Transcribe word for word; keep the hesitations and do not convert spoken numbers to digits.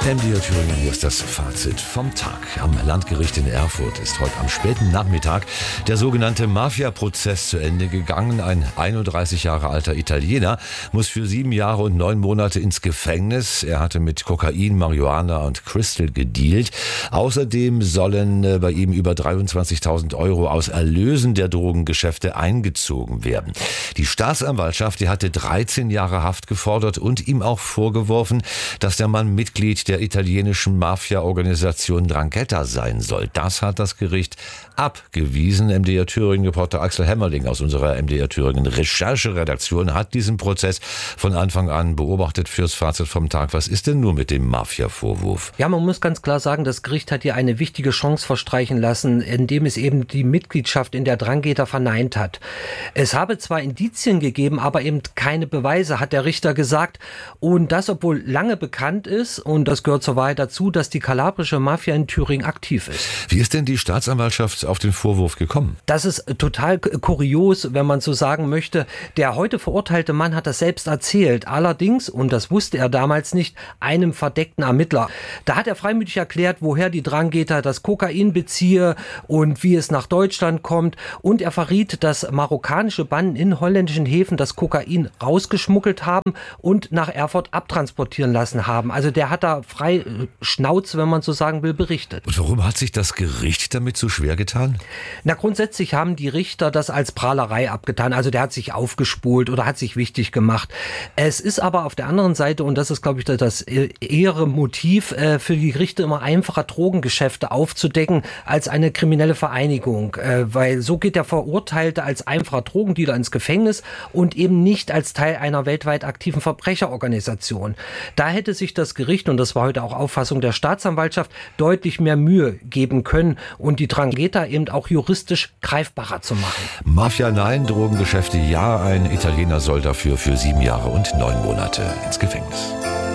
M D R Thüringen, hier ist das Fazit vom Tag. Am Landgericht in Erfurt ist heute am späten Nachmittag der sogenannte Mafia-Prozess zu Ende gegangen. Ein einunddreißig Jahre alter Italiener muss für sieben Jahre und neun Monate ins Gefängnis. Er hatte mit Kokain, Marihuana und Crystal gedealt. Außerdem sollen bei ihm über dreiundzwanzigtausend Euro aus Erlösen der Drogengeschäfte eingezogen werden. Die Staatsanwaltschaft, die hatte dreizehn Jahre Haft gefordert und ihm auch vorgeworfen, dass der Mann Mitglied der italienischen Mafia-Organisation Drangheta sein soll. Das hat das Gericht abgewiesen. M D R Thüringen-Reporter Axel Hämmerling aus unserer M D R Thüringen Rechercheredaktion hat diesen Prozess von Anfang an beobachtet fürs Fazit vom Tag. Was ist denn nur mit dem Mafia-Vorwurf? Ja, man muss ganz klar sagen, das Gericht hat hier eine wichtige Chance verstreichen lassen, indem es eben die Mitgliedschaft in der Drangheta verneint hat. Es habe zwar Indizien gegeben, aber eben keine Beweise, hat der Richter gesagt. Und das, obwohl lange bekannt ist, und das gehört zur Wahrheit dazu, dass die kalabrische Mafia in Thüringen aktiv ist. Wie ist denn die Staatsanwaltschaft auf den Vorwurf gekommen? Das ist total kurios, wenn man so sagen möchte. Der heute verurteilte Mann hat das selbst erzählt. Allerdings, und das wusste er damals nicht, einem verdeckten Ermittler. Da hat er freimütig erklärt, woher die Drangheta das Kokain beziehe und wie es nach Deutschland kommt. Und er verriet, dass marokkanische Banden in holländischen Häfen das Kokain rausgeschmuggelt haben und nach Erfurt abtransportieren lassen haben. Also der hat da frei Schnauze, wenn man so sagen will, berichtet. Und warum hat sich das Gericht damit so schwer getan? Na, grundsätzlich haben die Richter das als Prahlerei abgetan. Also der hat sich aufgespult oder hat sich wichtig gemacht. Es ist aber auf der anderen Seite, und das ist, glaube ich, das ehere Motiv für die Richter, immer einfacher Drogengeschäfte aufzudecken als eine kriminelle Vereinigung. Weil so geht der Verurteilte als einfacher Drogendealer ins Gefängnis und eben nicht als Teil einer weltweit aktiven Verbrecherorganisation. Da hätte sich das Gericht, und das war heute auch Auffassung der Staatsanwaltschaft, deutlich mehr Mühe geben können und die Drangheta eben auch juristisch greifbarer zu machen. Mafia nein, Drogengeschäfte ja. Ein Italiener soll dafür für sieben Jahre und neun Monate ins Gefängnis.